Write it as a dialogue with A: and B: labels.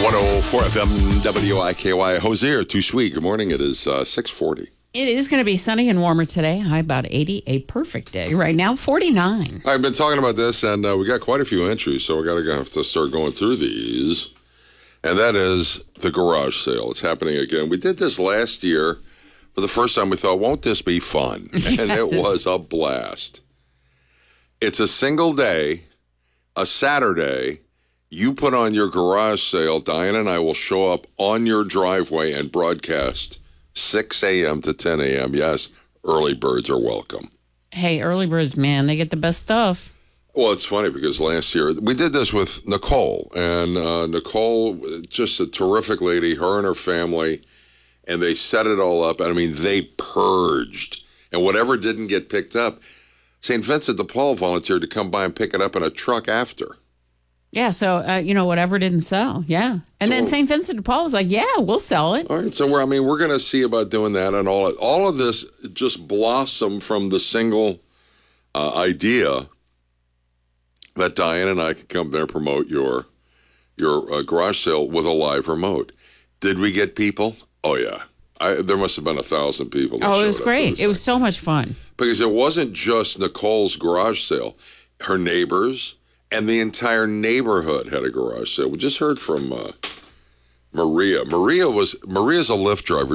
A: 104 FM WIKY. Hosier, too sweet. Good morning. It is 6:40.
B: It is going to be sunny and warmer today. High about 80. A perfect day. Right now, 49.
A: I've been talking about this, and we got quite a few entries, so we're going to have to start going through these. And that is the garage sale. It's happening again. We did this last year. For the first time, we thought, won't this be fun?
B: Yes.
A: And it was a blast. It's a single day, a Saturday. You put on your garage sale. Diane and I will show up on your driveway and broadcast 6 a.m. to 10 a.m. Yes, early birds are welcome.
B: Hey, early birds, man, they get the best stuff.
A: Well, it's funny because last year we did this with Nicole, and Nicole, just a terrific lady, her and her family, and they set it all up. I mean, they purged, and whatever didn't get picked up, St. Vincent de Paul volunteered to come by and pick it up in a truck after.
B: Yeah, so, whatever didn't sell. Yeah. And then St. Vincent de Paul was like, yeah, we'll sell it.
A: All right, so we're going to see about doing that, and all of this just blossomed from the single idea that Diane and I could come there and promote your garage sale with a live remote. Did we get people? Oh, yeah. There must have been 1,000 people.
B: Oh, it was great. It was so much fun.
A: Because it wasn't just Nicole's garage sale. Her neighbors and the entire neighborhood had a garage sale. We just heard from Maria. Maria's a Lyft driver.